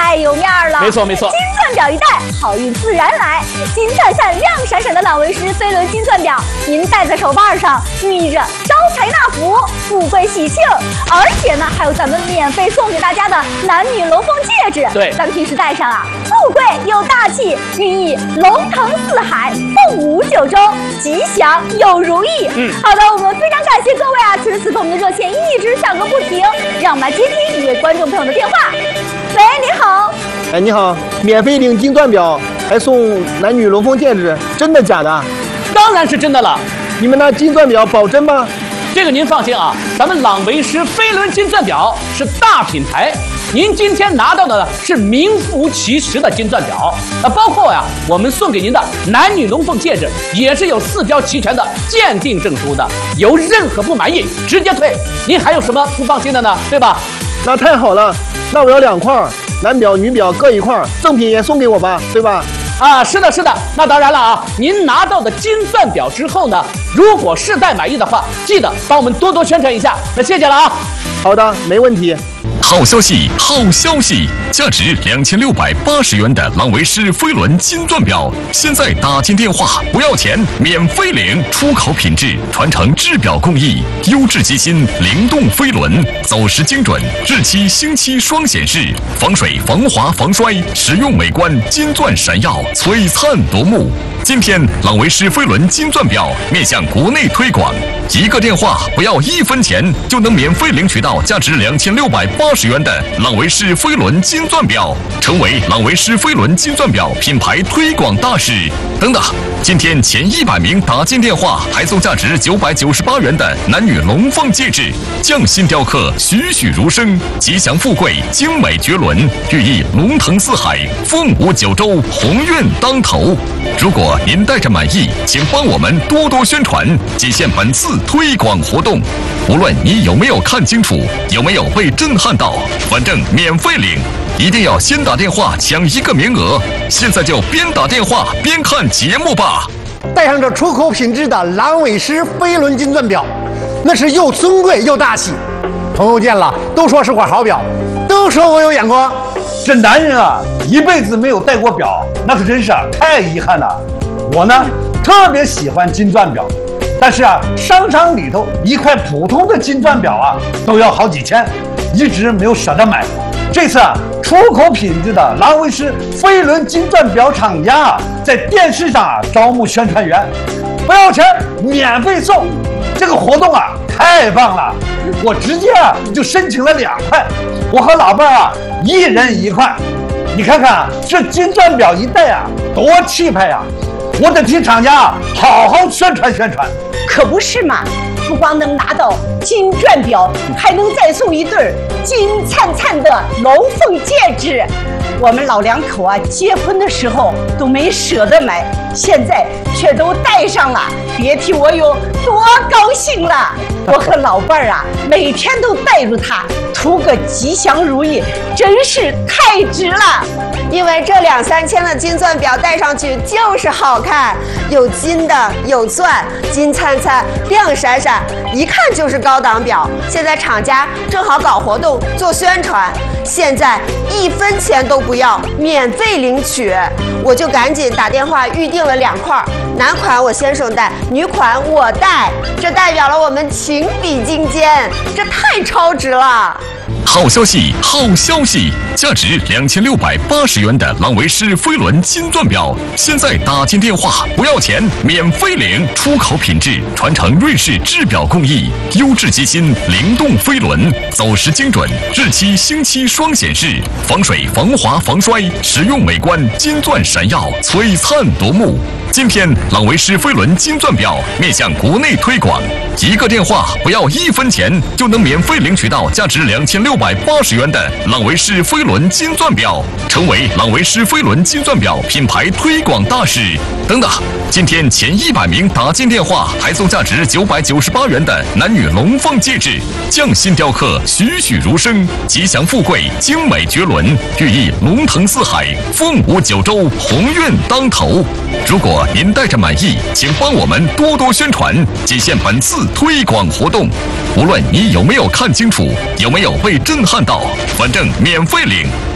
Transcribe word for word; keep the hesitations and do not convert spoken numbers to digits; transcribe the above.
太有面了。 没错没错， 金钻表一戴，好运自然来。金灿灿、亮闪闪的朗维诗飞轮金钻表，您戴在手腕上，寓着招财纳福、富贵喜庆。而且呢，还有咱们免费送给大家的男女龙凤戒指。 对， 咱们平时戴上啊，富贵又大气，寓意龙腾四海、凤舞九州、吉祥又如意。嗯，好的，我们非常感谢各位啊，此时此刻我们的热线一直响个不停，让我们来接听一位观众朋友的电话。喂，你好。 哎，你好，免费领金钻表，还送男女龙凤戒指，真的假的？ 当然是真的了。 你们那金钻表保真吗？ 这个您放心啊，咱们朗维诗飞轮金钻表是大品牌，您今天拿到的是名副其实的金钻表。那包括呀，我们送给您的男女龙凤戒指也是有四标齐全的鉴定证书的，有任何不满意直接退。您还有什么不放心的呢？对吧？ 那太好了，那我要两块，男表女表各一块，赠品也送给我吧，对吧？ 啊，是的，是的。那当然了啊，您拿到的金钻表之后呢，如果试戴满意的话，记得帮我们多多宣传一下。那谢谢了啊。 好的，没问题。 好消息，好消息！价值两千六百八十元的朗维诗飞轮金钻表，现在打进电话不要钱，免费领，出口品质，传承制表工艺，优质机芯，灵动飞轮，走时精准，日期星期双显示，防水、防滑、防摔，实用美观，金钻闪耀，璀璨夺目。今天朗维诗飞轮金钻表面向国内推广，一个电话不要一分钱，就能免费领取到价值两千六百八十元的朗维诗飞轮金钻表，成为朗维诗飞轮金钻表品牌推广大使。等等，今天前一百名打进电话还送价值九百九十八元的男女龙凤戒指，匠心雕刻，栩栩如生，吉祥富贵，精美绝伦，寓意龙腾四海，凤舞九州，鸿运当头。如果您戴着满意，请帮我们多多宣传，仅限本次推广活动。无论你有没有看清楚，有没有被震撼到，反正免费领，一定要先打电话抢一个名额。现在就边打电话边看节目吧。 戴上这出口品质的朗维诗飞轮金钻表，那是又尊贵又大气。朋友见了都说是块好表，都说我有眼光。 这男人啊，一辈子没有戴过表，那可真是啊太遗憾了。我呢，特别喜欢金钻表，但是啊，商场里头一块普通的金钻表啊，都要好几千，一直没有舍得买。这次啊，出口品质的朗维诗飞轮金钻表厂家啊，在电视上啊招募宣传员，不要钱，免费送。这个活动啊，太棒了！我直接啊就申请了两块，我和老伴儿啊一人一块。你看看这金钻表一戴啊，多气派呀！我得替厂家啊好好宣传宣传。 可不是嘛，不光能拿到金钻表，还能再送一对金灿灿的龙凤戒指。我们老两口啊，结婚的时候都没舍得买，现在却都戴上了，别提我有多高兴了。我和老伴儿啊，每天都带着它，图个吉祥如意，真是太值了。 因为这两三千的金钻表戴上去就是好看，有金的，有钻，金灿灿，亮闪闪，一看就是高档表。现在厂家正好搞活动做宣传，现在一分钱都不要，免费领取。我就赶紧打电话预定了两块，男款我先生戴，女款我戴，这代表了我们情比金坚，这太超值了。 好消息，好消息！价值两千六百八十元的朗维诗飞轮金钻表，现在打进电话不要钱，免费领，出口品质，传承瑞士制表工艺，优质机芯，灵动飞轮，走时精准，日期星期双显示，防水、防滑、防摔，实用美观，金钻闪耀，璀璨夺目。今天朗维诗飞轮金钻表面向国内推广，一个电话不要一分钱，就能免费领取到价值两千六百八十元的朗维诗飞轮金钻表，成为朗维诗飞轮金钻表品牌推广大使。等等，今天前一百名打进电话还送价值九百九十八元的男女龙凤戒指，匠心雕刻，栩栩如生，吉祥富贵，精美绝伦，寓意龙腾四海，凤舞九州，鸿运当头。如果您戴着满意，请帮我们多多宣传，仅限本次推广活动。无论你有没有看清楚，有没有被震撼到，反正免费领，